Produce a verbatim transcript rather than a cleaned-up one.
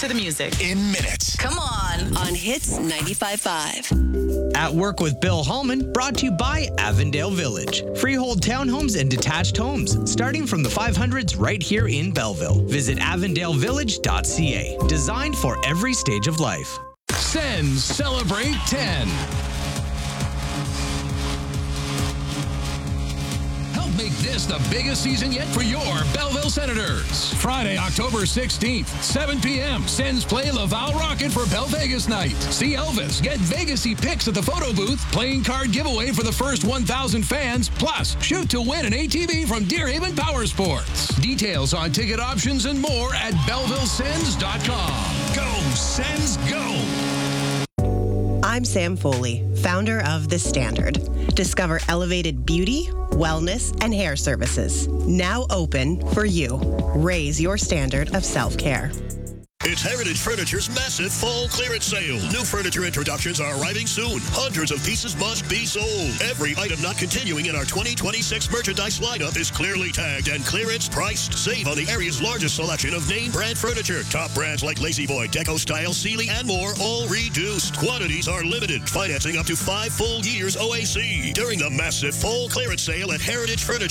to the music. In minutes. Come on. On Hits ninety-five point five. At Work with Bill Hallman, brought to you by Avondale Village. Freehold townhomes and detached homes, starting from the five hundreds right here in Belleville. Visit avondale village dot c a. Designed for every stage of life. Sens celebrate ten. Help make this the biggest season yet for your Belleville Senators. Friday, October sixteenth, seven p.m. Sens play Laval Rocket for Bell Vegas night. See Elvis, get Vegas-y pics at the photo booth, playing card giveaway for the first one thousand fans, plus shoot to win an A T V from Deerhaven Power Sports. Details on ticket options and more at belleville sens dot com. Go, Sens, go! I'm Sam Foley, founder of The Standard. Discover elevated beauty, wellness, and hair services. Now open for you. Raise your standard of self-care. It's Heritage Furniture's massive fall clearance sale. New furniture introductions are arriving soon. Hundreds of pieces must be sold. Every item not continuing in our twenty twenty-six merchandise lineup is clearly tagged and clearance priced. Save on the area's largest selection of name brand furniture. Top brands like Lazy Boy, Deco Style, Sealy, and more, all reduced. Quantities are limited. Financing up to five full years O A C. During the massive fall clearance sale at Heritage Furniture.